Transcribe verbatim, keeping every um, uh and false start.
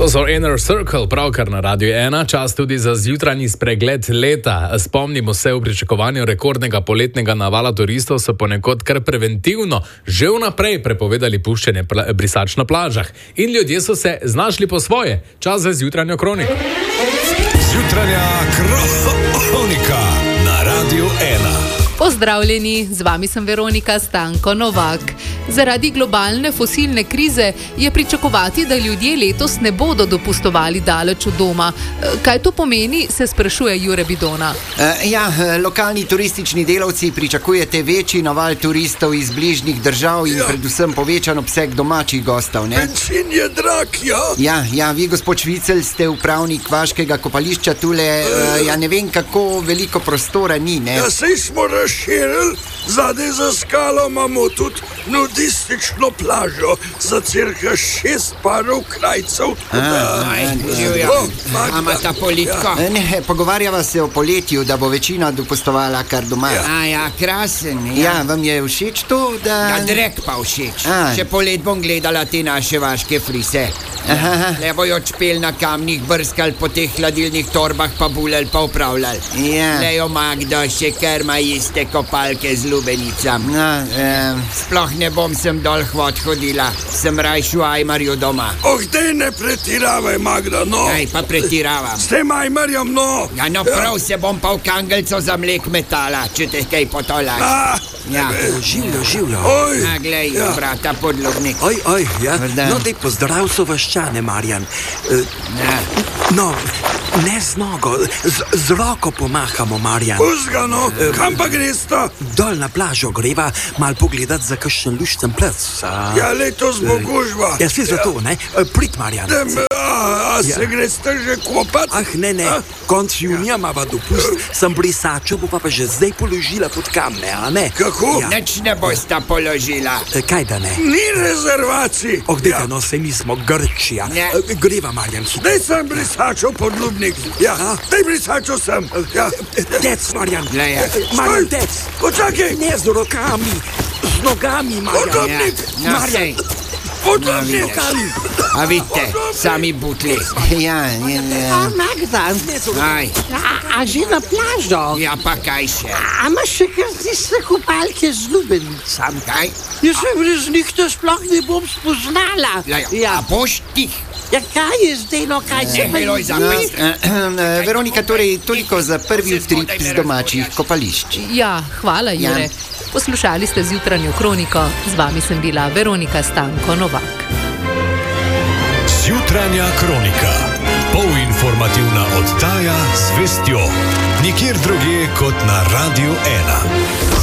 So Inner Circle, pravkar na Radiu ena, čas tudi za zjutranji spregled leta. Spomnimo se, v pričakovanju rekordnega poletnega navala turistov so ponekod kar preventivno že vnaprej prepovedali puščanje pla- brisač na plažah. In ljudje so se znašli po svoje. Čas za zjutranjo kroniko. Zjutranja kronika na Radiu ena. Pozdravljeni, z vami sem Veronika Stanko Novak. Zaradi globalne fosilne krize je pričakovati, da ljudje letos ne bodo dopustovali daleč od doma. Kaj to pomeni, se sprašuje Jure Bidona. Uh, ja, lokalni turistični delavci pričakujete večji naval turistov iz bližnjih držav in ja. predvsem povečan obseg domačih gostov, ne? Benzin je drag, ja? Ja, ja, vi, gospod Švicelj, ste upravnik vaškega kopališča tule, uh, ja ne vem, kako veliko prostora ni, ne? Ja, sej smo razširili, zadaj za skalo imamo tudi nudistično plažo za cirka šest parov krajcev. Ama ta politka? Ja. Ne, pogovarjava se o poletju, da bo večina dopustovala kar doma. Ja. A ja, krasen. Ja. ja, vam je všeč to, da... Ja, drek pa všeč. A. Še polet bom gledala te naše vaške frise. Aha. Le bojo čpel na kamnih, brskal po teh hladilnih torbah, pa bulel, pa upravljal. Ja. Lejo Magda še kar ima iste kopalke z lubenicam. No, um... Sploh ne bom sem dol hvod hodila, sem rajšu Ajmarju doma. Oh, dej ne pretiravaj, Magda, no. Aj, pa pretiravam. S tem Ajmarjem, no. Ja, no prav se bom pa v kangelco za mlek metala, če te kaj potolaš. Ah, ja. Življo, življo. Oj. A, glej, Ja. brata podlobnik. Oj, oj, ja. Dobar dan. No, dej pozdrav so vaščane, Marjan. E, Ja. no, ne z nogo, z, z roko pomahamo, Marjan. Puzga, no. Kam pa gresta? Dol na plažo greva mal pogledat za kakšen lušten plac. A... Ja, letos bo gužva. Ja, svi zato, ne? E, Prid, Marjan. Dem, a, a se Ja. greste že kopat? Ah, ne, ne, A? konc junija mava dopust, sem brisačo, bo pa, pa že zdaj položila pod kamne, a ne? Kako? Ja. Nič ne bosta položila. E, kaj da ne? Ni rezervacij. Oh, dejte, no, se mi smo Grčija. Ne. E, Greva, Marjan, hitro. Dej sem brisačo podlubnik. Ja, A? dej brisačo sem. Ja. Dec, Marjan. Glej, ja. Marjan, Stoj. dec. Počakaj. Ne z rokami, z nogami, Marjan. Podlubnik. Ja, Marjan, sej. Podlubnik. rokami. A vidite, sami butli. Ja, ja, ja. Magda, Ne z rokami. Aj, a, a že na plažo? ja pa kaj še? A imaš še kar tiste kopalke z lubenicami? Kaj? Jaz se brez njih to sploh ne bom spoznala. Ja, a Ja, boš tih? ja kaj je zdaj, no kaj se Ne, Miloj, za No, pest. eh, Veronika, torej toliko za prvi utrip z domačih kopališč. Ja, hvala, Jure. Ja. Poslušali ste zjutranjo kroniko. Z vami sem bila Veronika Stanko Novak. Zjutranja kronika. Polinformativna oddaja z vestjo. Nikjer drugje kot na Radiu ena.